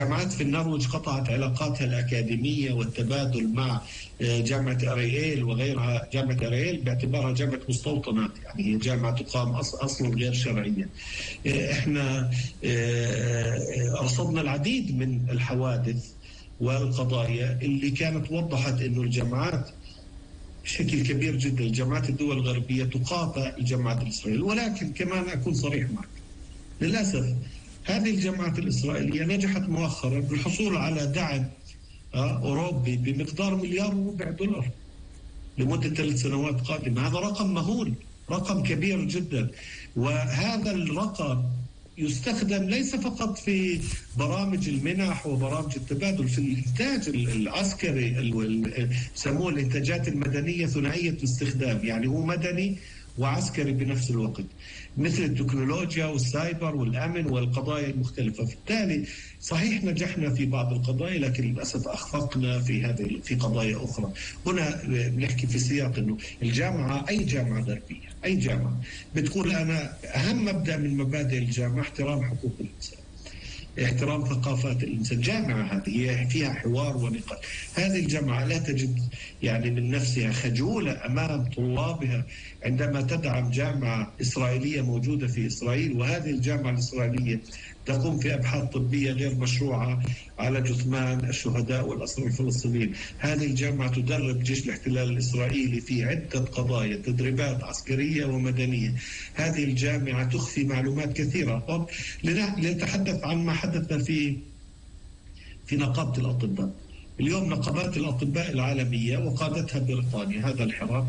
جامعات في النرويج قطعت علاقاتها الأكاديمية والتبادل مع جامعة أرييل وغيرها. جامعة أرييل باعتبارها جامعة مستوطنات، يعني هي جامعة تقام أصلا غير شرعية. احنا رصدنا العديد من الحوادث والقضايا اللي كانت وضحت انه الجامعات بشكل كبير جدا، الجامعات الدول الغربية تقاطع الجامعات الإسرائيلية. ولكن كمان أكون صريح معك، للأسف هذه الجامعات الإسرائيلية نجحت مؤخرا بالحصول على دعم أوروبي بمقدار $1.25 لمدة 3 سنوات قادمة. هذا رقم مهول، رقم كبير جدا. وهذا الرقم يستخدم ليس فقط في برامج المنح وبرامج التبادل، في الإنتاج العسكري، يسموه الإنتاجات المدنية ثنائية الاستخدام، يعني هو مدني وعسكري بنفس الوقت، مثل التكنولوجيا والسايبر والأمن والقضايا المختلفة. بالتالي صحيح نجحنا في بعض القضايا، لكن للأسف أخفقنا في قضايا أخرى. هنا بنحكي في سياق أنه الجامعة، أي جامعة غربية، أي جامعة بتقول أنا أهم مبدأ من مبادئ الجامعة احترام حقوق الإنسان، احترام ثقافات الإنسان. جامعة هذه فيها حوار ونقاش. هذه الجامعة لا تجد يعني من نفسها خجولة أمام طلابها عندما تدعم جامعة إسرائيلية موجودة في إسرائيل، وهذه الجامعة الإسرائيلية تقوم في أبحاث طبية غير مشروعة على جثمان الشهداء والأسرى الفلسطينيين. هذه الجامعة تدرب جيش الاحتلال الإسرائيلي في عدة قضايا، تدريبات عسكرية ومدنية. هذه الجامعة تخفي معلومات كثيرة. لنتحدث عن ما حدث في نقابة الأطباء. اليوم نقابات الأطباء العالمية وقادتها بريطانيا، هذا الحراك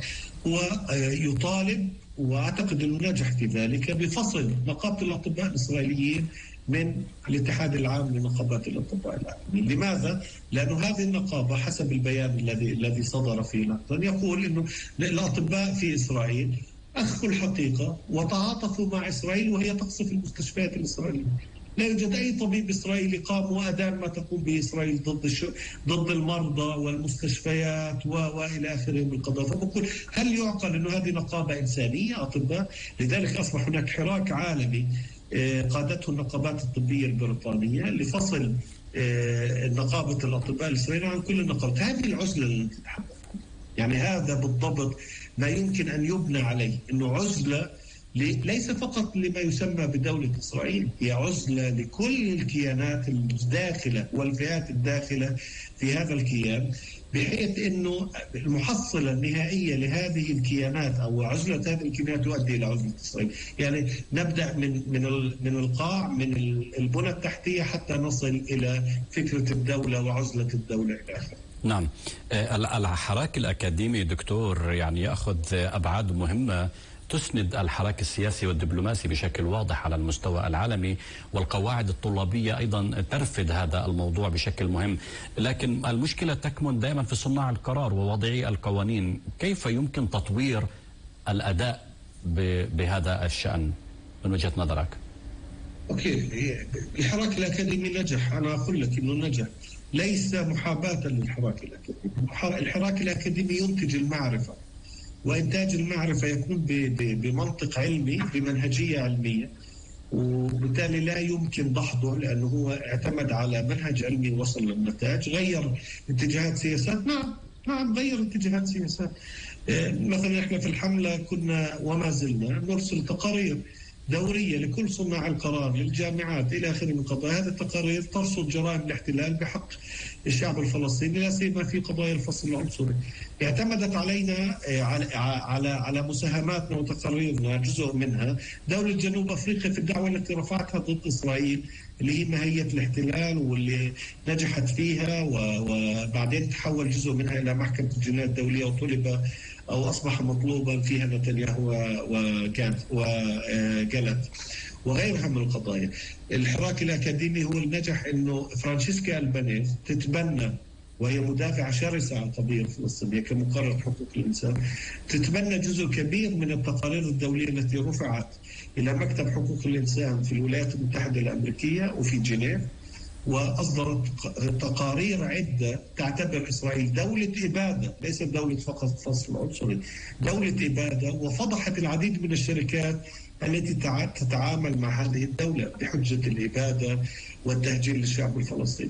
ويطالب، وأعتقد أنه نجح في ذلك، بفصل نقابة الأطباء الإسرائيليين من الاتحاد العام لنقابات الأطباء العالميين. لماذا؟ لأن هذه النقابة حسب البيان الذي صدر في لندن يقول أنه الأطباء في إسرائيل أخفوا الحقيقة وتعاطفوا مع إسرائيل وهي تقصف المستشفيات الإسرائيلية. لا يوجد أي طبيب إسرائيلي قام وأدان ما تقوم به إسرائيل ضد المرضى والمستشفيات وإلى آخره من القضايا. فبقول هل يعقل أن هذه نقابة إنسانية أطباء؟ لذلك أصبح هناك حراك عالمي قادته النقابات الطبية البريطانية لفصل نقابة الأطباء الإسرائيليين عن كل النقابات. هذه العزلة اللي نتحدث، يعني هذا بالضبط ما يمكن أن يبنى عليه، أنه عزلة ليس فقط لما يسمى بدولة إسرائيل، هي عزلة لكل الكيانات الداخلة والفئات الداخلة في هذا الكيان، بحيث أنه المحصلة النهائية لهذه الكيانات أو عزلة هذه الكيانات تؤدي إلى عزلة إسرائيل. يعني نبدأ من القاع، من البنى التحتية، حتى نصل إلى فكرة الدولة وعزلة الدولة إلى آخره. نعم، الحراك الأكاديمي دكتور يعني يأخذ أبعاد مهمة تسند الحراك السياسي والدبلوماسي بشكل واضح على المستوى العالمي، والقواعد الطلابية أيضا ترفض هذا الموضوع بشكل مهم. لكن المشكلة تكمن دائما في صناع القرار ووضعي القوانين. كيف يمكن تطوير الأداء بهذا الشأن من وجهة نظرك؟ الحراك الأكاديمي نجح، أنا أقول لك أنه نجح، ليس محاباة للحراك الأكاديمي. الحراك الأكاديمي ينتج المعرفة، وإنتاج المعرفة يكون بمنطق علمي، بمنهجية علمية، وبالتالي لا يمكن دحضه، لأنه هو اعتمد على منهج علمي وصل للنتائج. غير اتجاهات سياسات، نعم غير اتجاهات سياسات. مثلا احنا في الحملة كنا وما زلنا نرسل تقارير دورية لكل صناع القرار، للجامعات إلى آخره من القضايا. هذه التقارير ترصد جرائم الاحتلال بحق الشعب الفلسطيني، لا سيما في قضايا الفصل العنصري. اعتمدت علينا على مساهماتنا وتقاريرنا، جزء منها دولة جنوب أفريقيا في الدعوة التي رفعتها ضد إسرائيل، اللي هي ماهية الاحتلال، واللي نجحت فيها، وبعدين تحول جزء منها إلى محكمة الجناية الدولية، وطلب أو أصبح مطلوبا فيها نتنياهو وجالت وغيرها من القضايا. الحراك الأكاديمي هو النجح أنه فرانشيسكا البانيز تتبنى، وهي مدافعة شرسة عن القضية الفلسطينية كمقرر حقوق الإنسان، تتبنى جزء كبير من التقارير الدولية التي رفعت إلى مكتب حقوق الإنسان في الولايات المتحدة الأمريكية وفي جنيف، وأصدرت تقارير عدة تعتبر إسرائيل دولة إبادة، ليست دولة فقط فصل عنصري، دولة إبادة، وفضحت العديد من الشركات التي تتعامل مع هذه الدولة بحجة الإبادة والتهجير للشعب الفلسطيني.